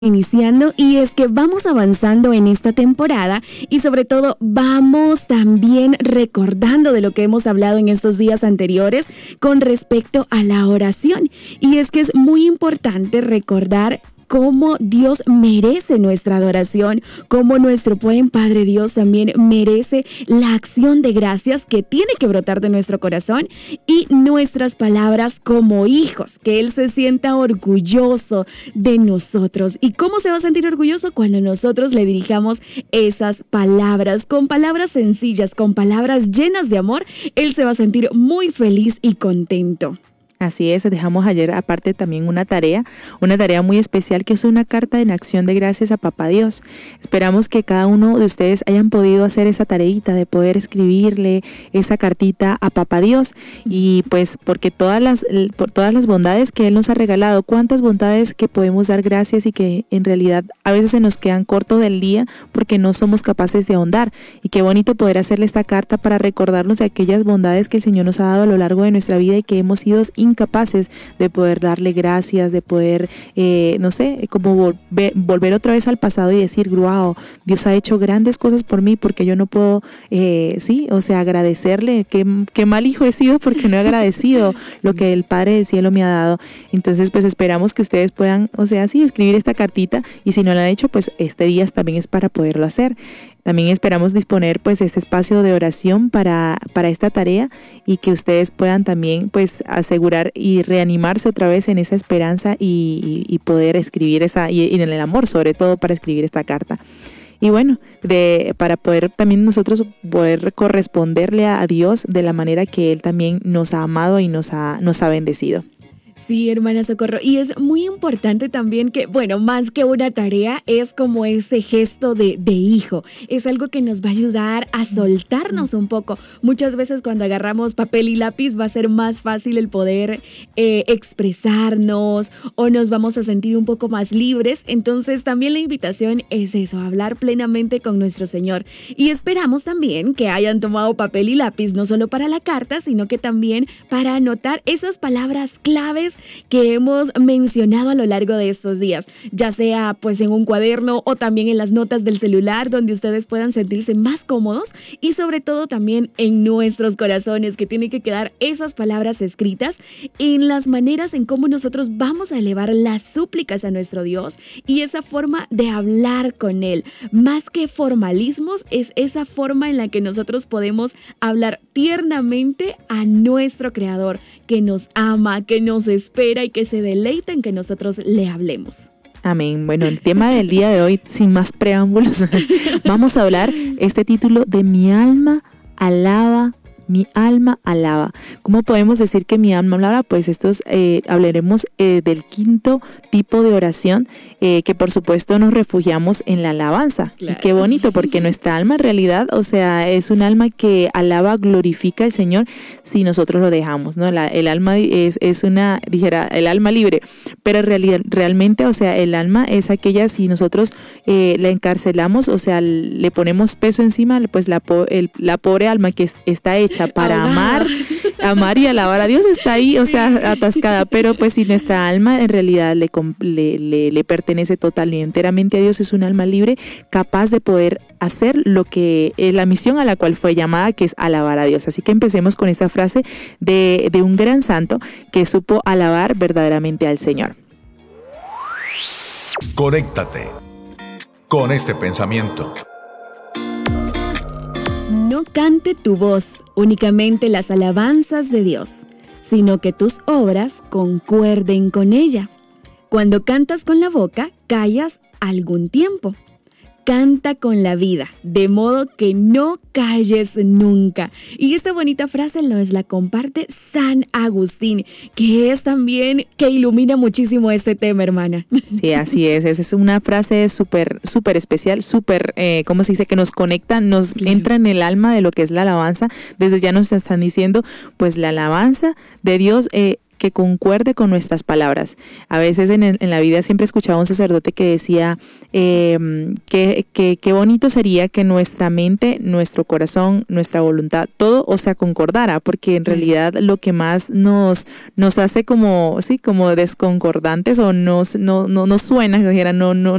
Iniciando, y es que vamos avanzando en esta temporada y sobre todo vamos también recordando de lo que hemos hablado en estos días anteriores con respecto a la oración, y es que es muy importante recordar cómo Dios merece nuestra adoración, cómo nuestro buen Padre Dios también merece la acción de gracias que tiene que brotar de nuestro corazón y nuestras palabras como hijos, que Él se sienta orgulloso de nosotros. ¿Y cómo se va a sentir orgulloso? Cuando nosotros le dirijamos esas palabras, con palabras sencillas, con palabras llenas de amor. Él se va a sentir muy feliz y contento. Así es, dejamos ayer aparte también una tarea muy especial, que es una carta en acción de gracias a Papá Dios. Esperamos que cada uno de ustedes hayan podido hacer esa tareita de poder escribirle esa cartita a Papá Dios, y pues porque por todas las bondades que Él nos ha regalado, cuántas bondades que podemos dar gracias y que en realidad a veces se nos quedan cortos del día porque no somos capaces de ahondar, y qué bonito poder hacerle esta carta para recordarnos de aquellas bondades que el Señor nos ha dado a lo largo de nuestra vida y que hemos sido incapaces de poder darle gracias, de poder, como volver otra vez al pasado y decir, wow, Dios ha hecho grandes cosas por mí, porque yo no puedo, agradecerle, qué mal hijo he sido porque no he agradecido lo que el Padre del Cielo me ha dado. Entonces, pues esperamos que ustedes puedan, escribir esta cartita, y si no la han hecho, pues este día también es para poderlo hacer. También esperamos disponer pues este espacio de oración para esta tarea, y que ustedes puedan también pues asegurar y reanimarse otra vez en esa esperanza y poder escribir y en el amor, sobre todo, para escribir esta carta. Y bueno, para poder también nosotros poder corresponderle a Dios de la manera que Él también nos ha amado y nos ha bendecido. Sí, hermana Socorro, y es muy importante también que, más que una tarea, es como ese gesto de hijo, es algo que nos va a ayudar a soltarnos un poco. Muchas veces cuando agarramos papel y lápiz va a ser más fácil el poder expresarnos, o nos vamos a sentir un poco más libres. Entonces también la invitación es eso, hablar plenamente con nuestro Señor, y esperamos también que hayan tomado papel y lápiz, no solo para la carta, sino que también para anotar esas palabras claves que hemos mencionado a lo largo de estos días, ya sea pues en un cuaderno o también en las notas del celular, donde ustedes puedan sentirse más cómodos, y sobre todo también en nuestros corazones, que tienen que quedar esas palabras escritas en las maneras en cómo nosotros vamos a elevar las súplicas a nuestro Dios, y esa forma de hablar con Él, más que formalismos, es esa forma en la que nosotros podemos hablar tiernamente a nuestro Creador, que nos ama, que nos espera y que se deleita en que nosotros le hablemos. Amén. Bueno, el tema del día de hoy, sin más preámbulos, vamos a hablar este título de Mi alma alaba. Mi alma alaba. ¿Cómo podemos decir que mi alma alaba? Pues hablaremos del quinto tipo de oración, que por supuesto nos refugiamos en la alabanza. Claro. Y qué bonito, porque nuestra alma en realidad, es un alma que alaba, glorifica al Señor si nosotros lo dejamos, ¿no? El alma es el alma libre, pero realmente, el alma es aquella, si nosotros la encarcelamos, le ponemos peso encima, pues la pobre alma que está hecha para amar y alabar a Dios está ahí, atascada. Pero pues si nuestra alma en realidad le pertenece total y enteramente a Dios, es un alma libre, capaz de poder hacer lo que la misión a la cual fue llamada, que es alabar a Dios. Así que empecemos con esta frase de un gran santo que supo alabar verdaderamente al Señor. Conéctate con este pensamiento. No cante tu voz únicamente las alabanzas de Dios, sino que tus obras concuerden con ella. Cuando cantas con la boca, callas algún tiempo. Canta con la vida, de modo que no calles nunca. Y esta bonita frase nos la comparte San Agustín, que es también, que ilumina muchísimo este tema, hermana. Sí, así es. Esa es una frase súper especial, ¿cómo se dice? Que nos conecta, entra en el alma de lo que es la alabanza. Desde ya nos están diciendo, pues la alabanza de Dios, que concuerde con nuestras palabras. A veces en la vida siempre escuchaba a un sacerdote que decía que bonito sería que nuestra mente, nuestro corazón, nuestra voluntad, todo concordara, porque en realidad lo que más nos hace como desconcordantes o no suena, no